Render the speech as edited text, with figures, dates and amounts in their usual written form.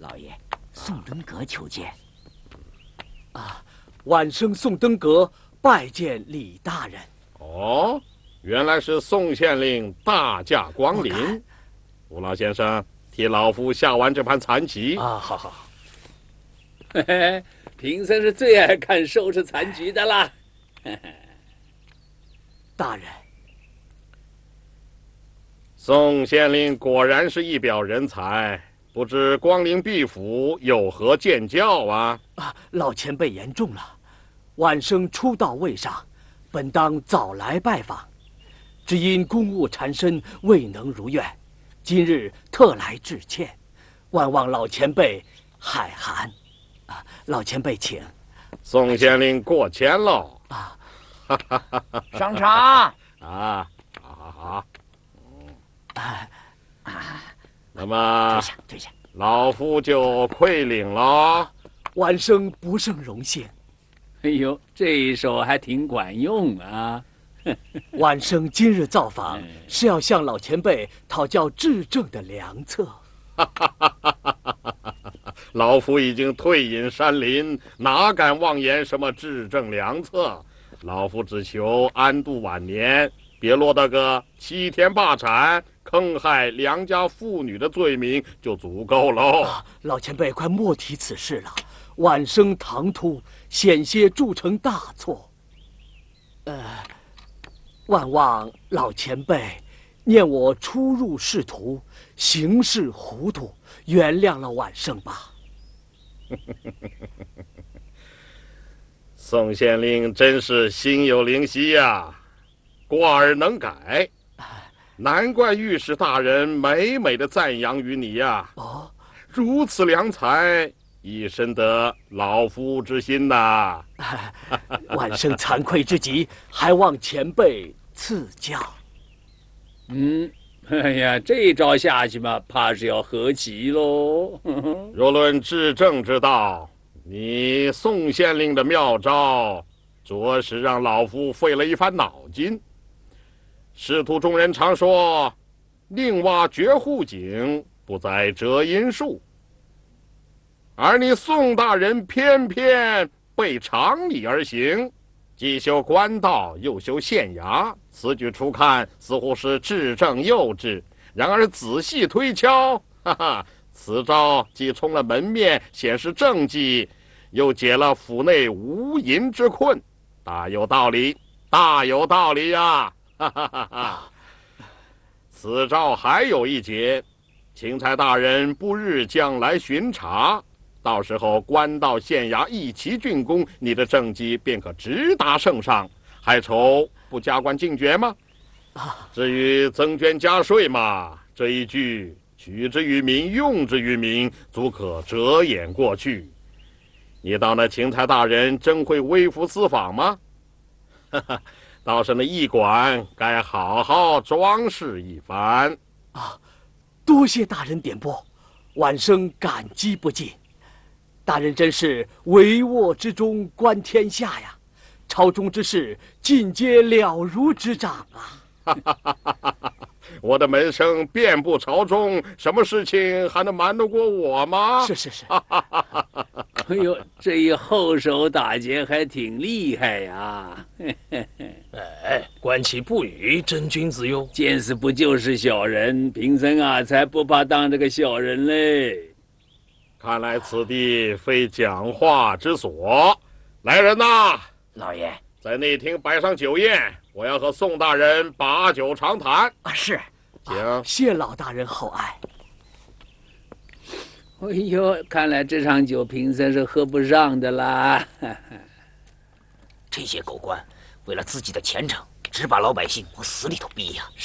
老爷，宋敦阁求见。 晚生宋敦阁拜见李大人。 哦，原来是宋县令大驾光临。吴老先生，替老夫下完这盘残棋。 好。 嘿嘿，贫僧是最爱看收拾残局的啦。 大人， 宋县令果然是一表人才，不知光临敝府有何见教啊？ 老前辈言重了。晚生初到位上，本当早来拜访，只因公务缠身，未能如愿。今日特来致歉，万望老前辈海涵。老前辈请。 宋县令过谦喽。 上茶。 好。那么退下。 老夫就愧领了。 晚生不胜荣幸。 哎呦，这一手还挺管用啊！ 晚生今日造访，是要向老前辈讨教治政的良策。 老夫已经退隐山林，哪敢妄言什么治政良策？老夫只求安度晚年，别落得个欺天霸产、坑害良家妇女的罪名就足够喽。 老前辈快莫提此事了，晚生唐突，险些铸成大错。万望老前辈念我初入仕途，行事糊涂，原谅了晚生吧。 宋县令真是心有灵犀呀，过而能改，难怪御史大人每每的赞扬于你呀。如此良才，亦深得老夫之心呐。 晚生惭愧之极，还望前辈赐教。 哎呀，这一招下去嘛，怕是要和棋喽。 若论治政之道，你宋县令的妙招，着实让老夫费了一番脑筋。仕途中人常说，宁挖掘户井，不在折阴树。而你宋大人偏偏背常理而行，既修官道，又修县衙，此举初看似乎是治政幼稚，然而仔细推敲，此招既充了门面，显示政绩，又解了府内无银之困，大有道理，大有道理呀！此招还有一节，钦差大人不日将来巡查，到时候官道县衙一齐竣工，你的政绩便可直达圣上，还愁不加官进爵吗？至于增捐加税嘛，这一句取之于民，用之于民，足可遮掩过去。你道那钦差大人真会微服私访吗？倒是那驿馆该好好装饰一番。 多谢大人点拨，晚生感激不尽。大人真是帷幄之中观天下呀，朝中之事尽皆了如指掌啊！ 我的门生遍布朝中，什么事情还能瞒得过我吗？ 是。 哎呦，这一后手打劫还挺厉害呀！ 观其不语，真君子哟。 见死不救是小人，贫僧啊才不怕当这个小人嘞。 看来此地非讲话之所。来人呐！ 老爷， 在内厅摆上酒宴，我要和宋大人把酒长谈。 是。 请。 谢老大人厚爱。 哎呦，看来这场酒贫僧是喝不上的啦。 这些狗官为了自己的前程，只把老百姓往死里头逼呀。